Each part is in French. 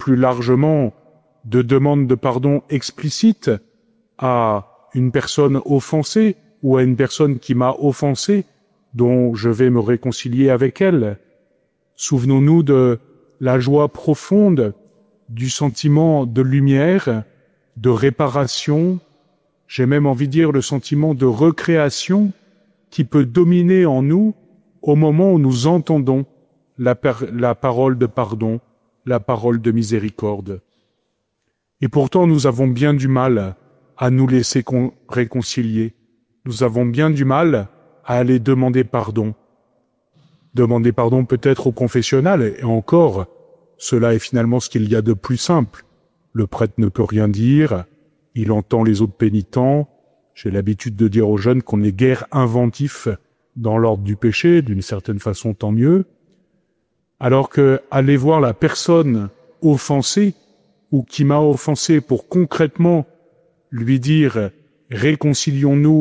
plus largement de demande de pardon explicite à une personne offensée ou à une personne qui m'a offensé, dont je vais me réconcilier avec elle. Souvenons-nous de la joie profonde, du sentiment de lumière, de réparation, j'ai même envie de dire le sentiment de recréation qui peut dominer en nous au moment où nous entendons la parole de pardon, la parole de miséricorde. Et pourtant, nous avons bien du mal à nous laisser réconcilier. Nous avons bien du mal à aller demander pardon. Demander pardon peut-être au confessionnal, et encore, cela est finalement ce qu'il y a de plus simple. Le prêtre ne peut rien dire, il entend les autres pénitents. J'ai l'habitude de dire aux jeunes qu'on n'est guère inventif dans l'ordre du péché, d'une certaine façon tant mieux. Alors que aller voir la personne offensée ou qui m'a offensé pour concrètement lui dire « réconcilions-nous »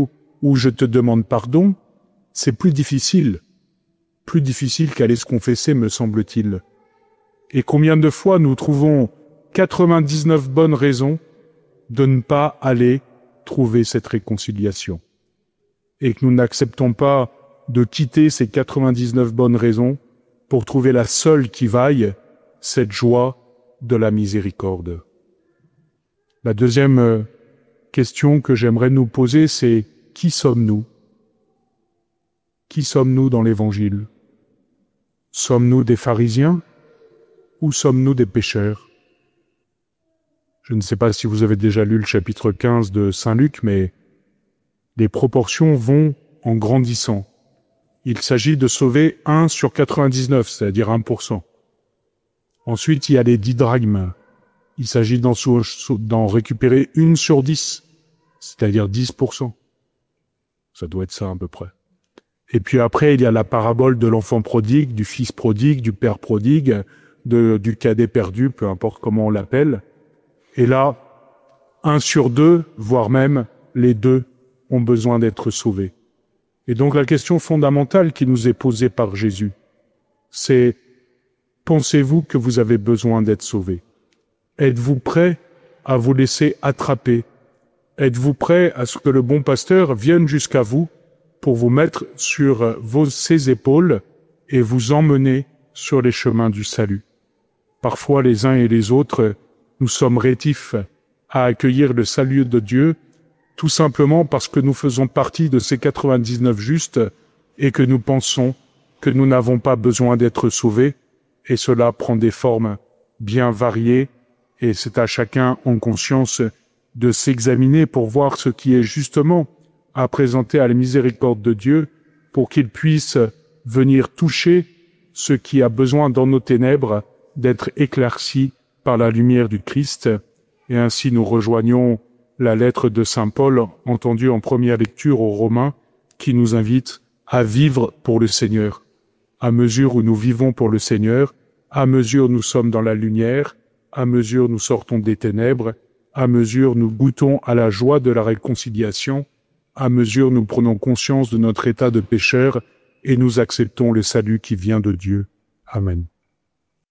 ou « je te demande pardon », c'est plus difficile qu'aller se confesser, me semble-t-il. Et combien de fois nous trouvons 99 bonnes raisons de ne pas aller trouver cette réconciliation. Et que nous n'acceptons pas de quitter ces 99 bonnes raisons pour trouver la seule qui vaille, cette joie de la miséricorde. La deuxième question que j'aimerais nous poser, c'est qui sommes-nous? Qui sommes-nous dans l'Évangile? Sommes-nous des pharisiens ou sommes-nous des pécheurs? Je ne sais pas si vous avez déjà lu le chapitre 15 de Saint Luc, mais les proportions vont en grandissant. Il s'agit de sauver 1 sur 99, c'est-à-dire 1%. Ensuite, il y a les 10 drachmes. Il s'agit d'en récupérer 1 sur 10, c'est-à-dire 10%. Ça doit être ça à peu près. Et puis après, il y a la parabole de l'enfant prodigue, du fils prodigue, du père prodigue, du cadet perdu, peu importe comment on l'appelle. Et là, 1 sur 2, voire même les 2, ont besoin d'être sauvés. Et donc la question fondamentale qui nous est posée par Jésus, c'est « Pensez-vous que vous avez besoin d'être sauvés? Êtes-vous prêt à vous laisser attraper? Êtes-vous prêt à ce que le bon pasteur vienne jusqu'à vous pour vous mettre sur ses épaules et vous emmener sur les chemins du salut? Parfois, les uns et les autres, nous sommes rétifs à accueillir le salut de Dieu, tout simplement parce que nous faisons partie de ces 99 justes et que nous pensons que nous n'avons pas besoin d'être sauvés, et cela prend des formes bien variées, et c'est à chacun en conscience de s'examiner pour voir ce qui est justement à présenter à la miséricorde de Dieu, pour qu'il puisse venir toucher ce qui a besoin dans nos ténèbres d'être éclairci par la lumière du Christ, et ainsi nous rejoignons la lettre de Saint Paul, entendue en première lecture aux Romains, qui nous invite à vivre pour le Seigneur. À mesure où nous vivons pour le Seigneur, à mesure nous sommes dans la lumière, à mesure nous sortons des ténèbres, à mesure nous goûtons à la joie de la réconciliation, à mesure nous prenons conscience de notre état de pécheur et nous acceptons le salut qui vient de Dieu. Amen.